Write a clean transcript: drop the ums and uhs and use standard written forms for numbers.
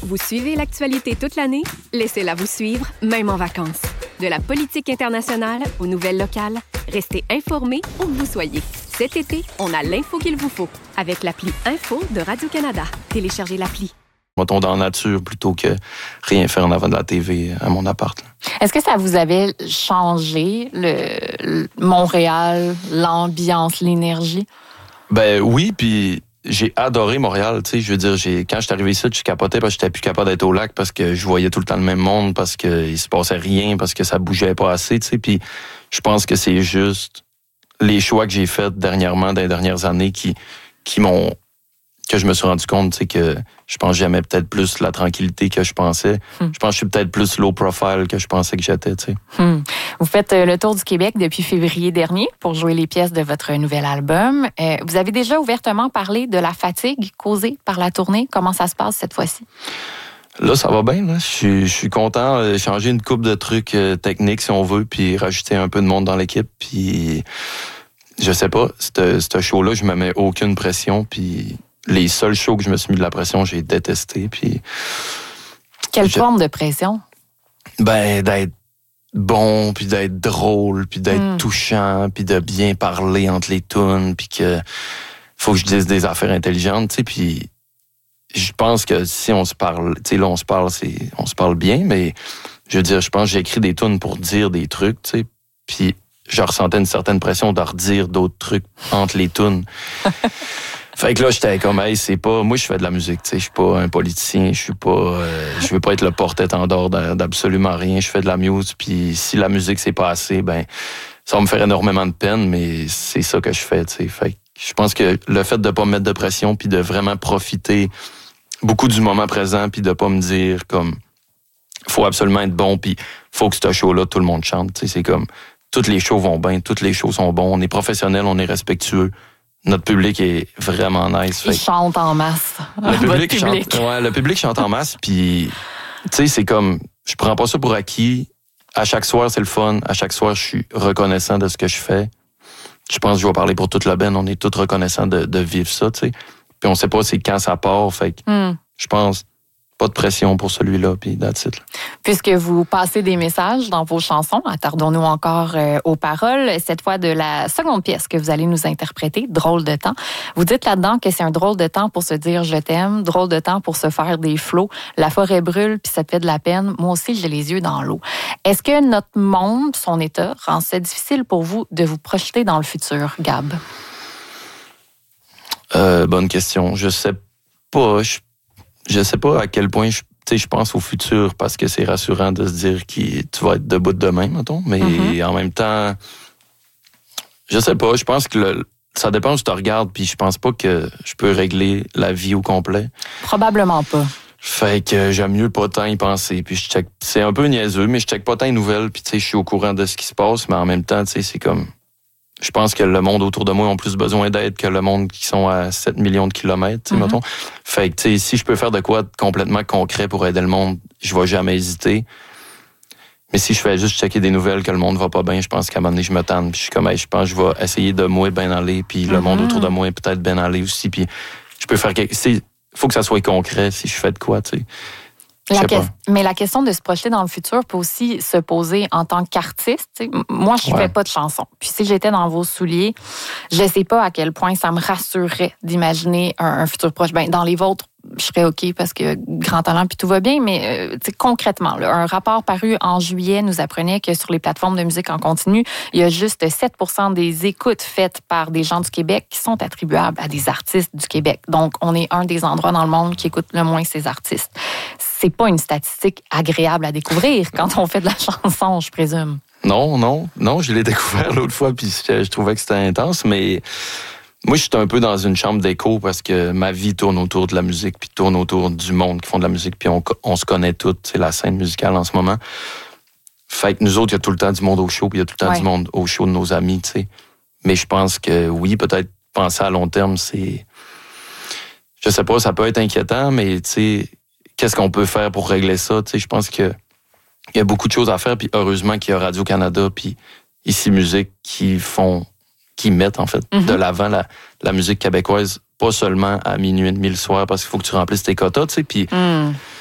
Vous suivez l'actualité toute l'année? Laissez-la vous suivre, même en vacances. De la politique internationale aux nouvelles locales, restez informés où que vous soyez. Cet été, on a l'info qu'il vous faut avec l'appli Info de Radio-Canada. Téléchargez l'appli. Mettons dans la nature plutôt que rien faire en avant de la TV à mon appart. Là. Est-ce que ça vous avait changé le Montréal, l'ambiance, l'énergie? Ben oui, puis j'ai adoré Montréal. Tu sais, je veux dire, quand je suis arrivé ici, je capotais parce que j'étais plus capable d'être au lac parce que je voyais tout le temps le même monde, parce qu'il se passait rien, parce que ça bougeait pas assez. Tu sais, puis je pense que c'est juste les choix que j'ai faits dernièrement, dans les dernières années, qui m'ont que je me suis rendu compte, tu sais, que je pense que j'aimais peut-être plus la tranquillité que je pensais. Je pense que je suis peut-être plus low profile que je pensais que j'étais, tu sais. Vous faites le tour du Québec depuis février dernier pour jouer les pièces de votre nouvel album. Vous avez déjà ouvertement parlé de la fatigue causée par la tournée. Comment ça se passe cette fois-ci? Là, ça va bien. Là. Je suis content de changer une couple de trucs techniques, si on veut, puis rajouter un peu de monde dans l'équipe. Puis, je sais pas, ce show-là, je me mets aucune pression, puis les seuls shows que je me suis mis de la pression, j'ai détesté. Puis quelle forme de pression? Ben, d'être bon, puis d'être drôle, puis d'être touchant, puis de bien parler entre les tunes, puis que faut que je dise des affaires intelligentes, tu sais, puis je pense que si on se parle, tu sais, là, on se parle bien, mais je veux dire, je pense que j'ai écrit des tunes pour dire des trucs, tu sais, puis je ressentais une certaine pression de redire d'autres trucs entre les tunes. Fait que là, j'étais comme, hey, c'est pas... Moi, je fais de la musique, tu sais. Je suis pas un politicien. Je suis pas... je veux pas être le porte-étendard d'absolument rien. Je fais de la muse. Puis si la musique, c'est pas assez, ben ça va me faire énormément de peine, mais c'est ça que je fais, tu sais. Fait que je pense que le fait de pas me mettre de pression puis de vraiment profiter beaucoup du moment présent puis de pas me dire, comme, faut absolument être bon puis faut que ce show-là, tout le monde chante, tu sais. C'est comme, toutes les shows vont bien, toutes les shows sont bons. On est professionnels, on est respectueux. Notre public est vraiment nice. Il chante en masse. Le public chante en masse. Puis, tu sais, c'est comme, je prends pas ça pour acquis. À chaque soir, c'est le fun. À chaque soir, je suis reconnaissant de ce que je fais. Je pense que je vais parler pour toute la band. On est tous reconnaissants de vivre ça, tu sais. Puis on sait pas c'est quand ça part. Fait que je pense pas de pression pour celui-là, puis that's it. Puisque vous passez des messages dans vos chansons, attardons-nous encore aux paroles, cette fois de la seconde pièce que vous allez nous interpréter, Drôle de temps. Vous dites là-dedans que c'est un drôle de temps pour se dire « je t'aime », drôle de temps pour se faire des flots, la forêt brûle puis ça te fait de la peine, moi aussi j'ai les yeux dans l'eau. Est-ce que notre monde, son état, rend ça difficile pour vous de vous projeter dans le futur, Gab? Bonne question. Je sais pas. Je sais pas à quel point je pense au futur parce que c'est rassurant de se dire que tu vas être debout demain, mettons. Mais en même temps, je sais pas. Je pense que ça dépend où tu te regardes. Puis je pense pas que je peux régler la vie au complet. Probablement pas. Fait que j'aime mieux pas tant y penser. Puis c'est un peu niaiseux, mais je check pas tant les nouvelles. Puis tu sais, je suis au courant de ce qui se passe. Mais en même temps, tu sais, c'est comme... Je pense que le monde autour de moi a plus besoin d'aide que le monde qui sont à 7 millions de kilomètres, mettons. Fait que, tu sais, si je peux faire de quoi complètement concret pour aider le monde, je vais jamais hésiter. Mais si je fais juste checker des nouvelles que le monde va pas bien, je pense qu'à un moment donné, je me tanne. Puis je suis comme, hey, je pense que je vais essayer de moi bien aller, puis le monde autour de moi est peut-être bien aller aussi. Puis je peux faire quelque... faut que ça soit concret si je fais de quoi, tu sais. Mais la question de se projeter dans le futur peut aussi se poser en tant qu'artiste. T'sais. Moi, je ne fais pas de chansons. Puis si j'étais dans vos souliers, je ne sais pas à quel point ça me rassurerait d'imaginer un futur proche. Ben, dans les vôtres, je serais OK parce que grand talent puis tout va bien, mais concrètement, là, un rapport paru en juillet nous apprenait que sur les plateformes de musique en continu, il y a juste 7% des écoutes faites par des gens du Québec qui sont attribuables à des artistes du Québec. Donc, on est un des endroits dans le monde qui écoute le moins ces artistes. C'est pas une statistique agréable à découvrir quand on fait de la chanson, je présume. Non, je l'ai découvert l'autre fois puis je trouvais que c'était intense, mais moi, je suis un peu dans une chambre d'écho parce que ma vie tourne autour de la musique puis tourne autour du monde qui font de la musique puis on se connaît toutes, c'est la scène musicale en ce moment. Fait que nous autres, il y a tout le temps du monde au show puis il y a tout le temps du monde au show de nos amis, tu sais. Mais je pense que oui, peut-être penser à long terme, c'est... Je sais pas, ça peut être inquiétant, mais tu sais, qu'est-ce qu'on peut faire pour régler ça, tu sais. Je pense que il y a beaucoup de choses à faire puis heureusement qu'il y a Radio-Canada puis Ici Musique qui mettent, en fait, de l'avant la musique québécoise, pas sellement à minuit et demi le soir, parce qu'il faut que tu remplisses tes quotas, tu sais, puis